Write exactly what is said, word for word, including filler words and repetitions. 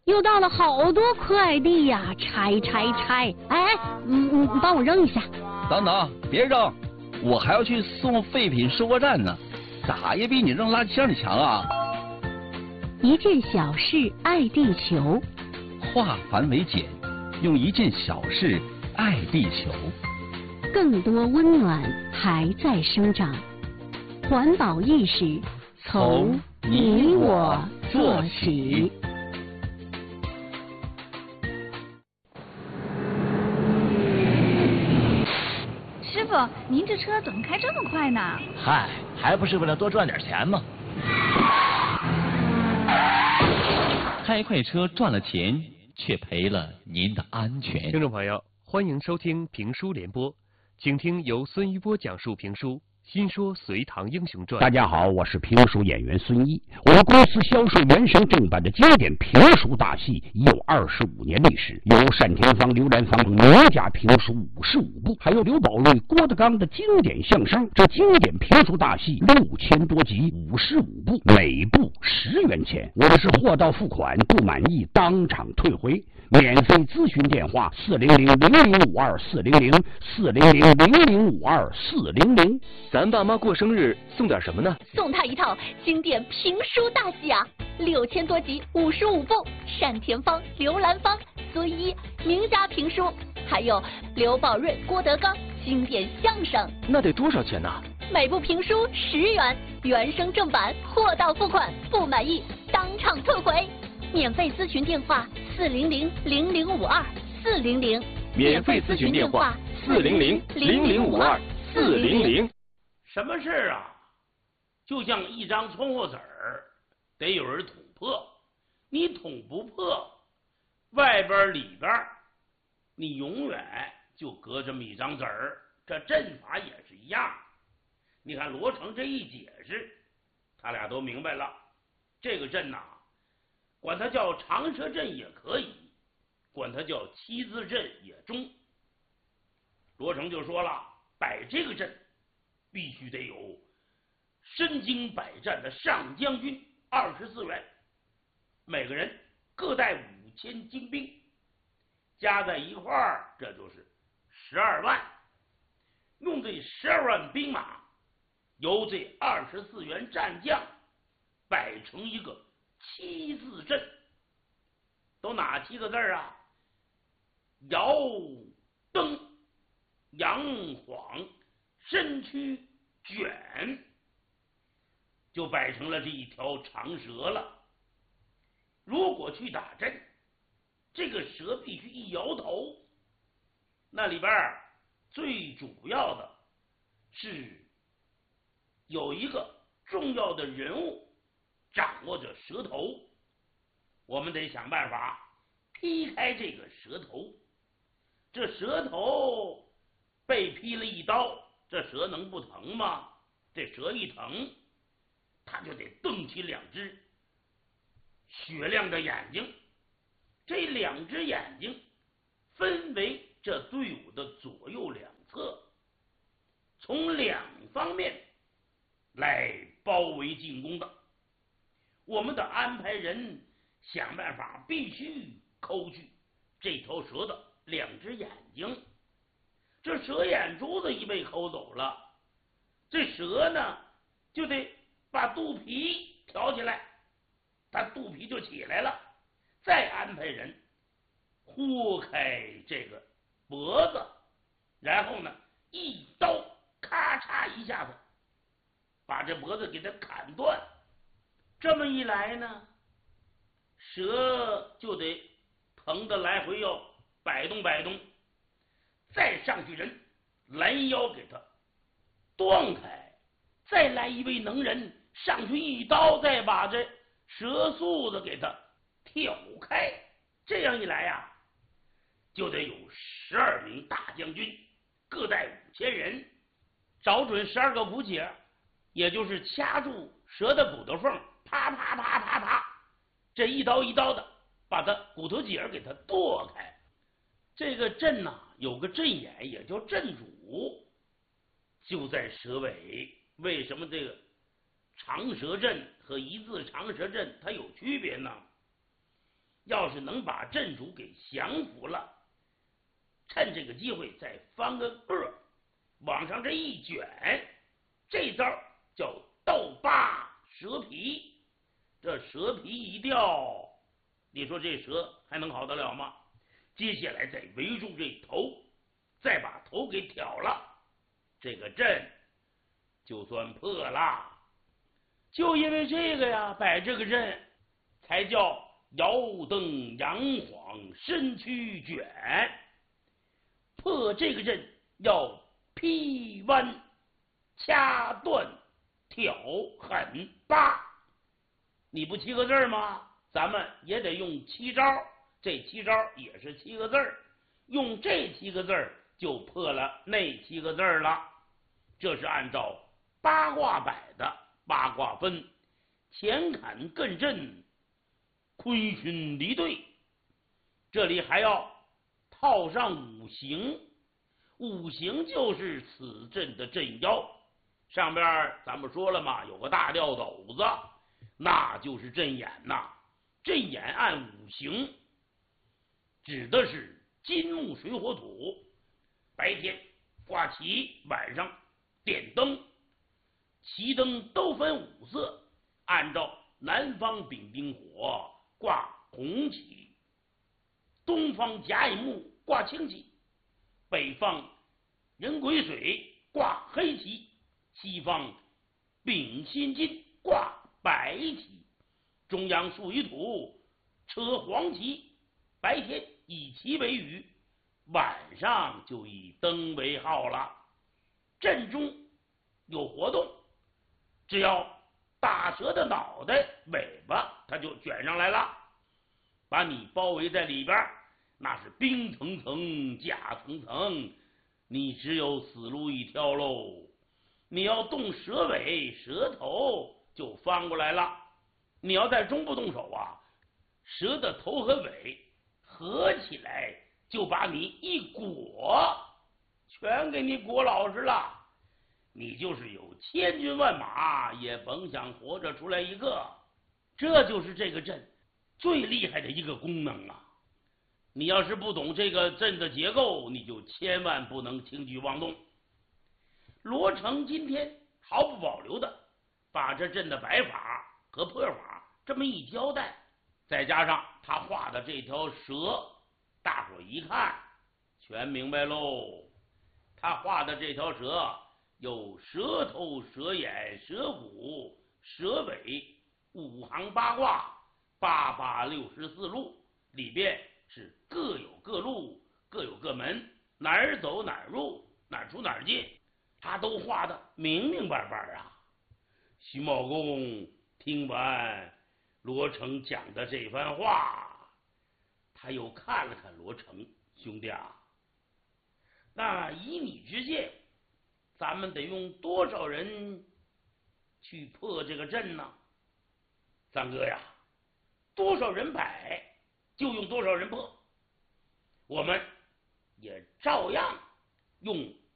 又到了好多快递呀，拆拆拆！哎，嗯嗯，帮我扔一下。 等等，别扔，我还要去送废品收货站呢，咋也比你扔垃圾箱里强啊！ 一件小事爱地球， 化繁为简，用一件小事爱地球。 更多温暖还在生长，环保意识从你我做起。 师傅，您这车怎么开这么快呢？ 嗨，还不是为了多赚点钱吗？ 开快车赚了钱，却赔了您的安全。 听众朋友，欢迎收听评书联播，请听由孙一波讲述评书《新说隋唐英雄传》。 大家好，我是评书演员孙一。我们公司销售原声正版的经典评书大戏已有二十五年历史，有单田芳、刘兰芳等名家评书五十五部，还有刘宝瑞、郭德纲的经典相声。这经典评书大戏六千多集，五十五部，每部十元钱。我们是货到付款，不满意当场退回。免费咨询电话：四零零零零五二四零零四零零零零五二四零零。 咱爸妈过生日送点什么呢？ 送他一套经典评书大戏啊，六千多集，五十五部，单田芳、刘兰芳、孙一名家评书，还有刘宝瑞、郭德纲经典相声。 那得多少钱呢？ 每部评书十元，原声正版，货到付款，不满意当场退回。免费咨询电话：四零零零零五二四零零。 免费咨询电话：四零零零零五二四零零。 什么事儿啊？就像一张窗户纸儿，得有人捅破。你捅不破，外边里边，你永远就隔这么一张纸儿。这阵法也是一样。你看罗成这一解释，他俩都明白了。这个阵呐、啊，管它叫长蛇阵也可以，管它叫七字阵也中。罗成就说了，摆这个阵必须得有身经百战的上将军二十四员，每个人各带五千精兵，加在一块儿，这就是十二万。用这十二万兵马，由这二十四员战将摆成一个七字阵，都哪七个字啊？摇蹬、扬晃、身躯卷，就摆成了这一条长蛇了。如果去打阵，这个蛇必须一摇头，那里边最主要的是有一个重要的人物掌握着蛇头，我们得想办法劈开这个蛇头。这蛇头被劈了一刀，这蛇能不疼吗？这蛇一疼，他就得瞪起两只雪亮的眼睛。这两只眼睛分为这队伍的左右两侧，从两方面来包围进攻的。我们的安排人想办法必须抠去这条蛇的两只眼睛。这蛇眼珠子一被抠走了，这蛇呢就得把肚皮挑起来，它肚皮就起来了。再安排人豁开这个脖子，然后呢一刀咔嚓一下子把这脖子给它砍断。这么一来呢，蛇就得疼得来回要摆动摆动。再上去人拦腰给它断开，再来一位能人上去一刀，再把这蛇宿子给它挑开。这样一来呀、啊，就得有十二名大将军，各带五千人，找准十二个骨节，也就是掐住蛇的骨头缝，啪啪啪啪啪，这一刀一刀的把它骨头节给它剁开。这个阵呐、啊，有个阵眼，也叫阵主，就在蛇尾。为什么这个长蛇阵和一字长蛇阵它有区别呢？ 要是能把镇主给降服了，趁这个机会再翻个个，往上这一卷，这招叫倒拔蛇皮。这蛇皮一掉，你说这蛇还能好得了吗？接下来再围住这头，再把头给挑了，这个阵就算破了。就因为这个呀，摆这个阵才叫摇蹬摇晃，身躯卷。破这个阵要劈弯、掐断、挑、狠、拔。你不七个字吗？咱们也得用七招，这七招也是七个字儿，用这七个字儿就破了那七个字儿了。这是按照八卦摆的八卦分，前坎艮震，坤巽离兑。这里还要套上五行，五行就是此阵的阵妖。上边咱们说了嘛，有个大吊斗子，那就是阵眼呐。阵眼按五行，指的是金木水火土。白天挂旗，晚上点灯。旗灯都分五色，按照南方丙丁火挂红旗，东方甲乙木挂青旗，北方壬癸水挂黑旗，西方丙辛金挂白旗，中央属于土，车黄旗。白天以旗为雨，晚上就以灯为号了。阵中有活动，只要大蛇的脑袋尾巴它就卷上来了，把你包围在里边，那是冰层层甲层层，你只有死路一条喽。你要动蛇尾蛇头就翻过来了，你要在中部动手啊，蛇的头和尾合起来就把你一裹，全给你裹老实了。你就是有千军万马也甭想活着出来一个。这就是这个阵最厉害的一个功能啊！你要是不懂这个阵的结构，你就千万不能轻举妄动。罗成今天毫不保留的把这阵的摆法和破法这么一交代，再加上他画的这条蛇，大伙一看全明白喽。他画的这条蛇有蛇头、蛇眼、蛇骨、蛇尾，五行八卦，八八六十四路，里边是各有各路，各有各门，哪儿走哪儿入，哪儿出哪儿进，他都画的明明白白啊。徐茂公听完罗成讲的这番话，他又看了看罗成，兄弟啊，那以你之见，咱们得用多少人去破这个阵呢？三哥呀，多少人摆就用多少人破，我们也照样用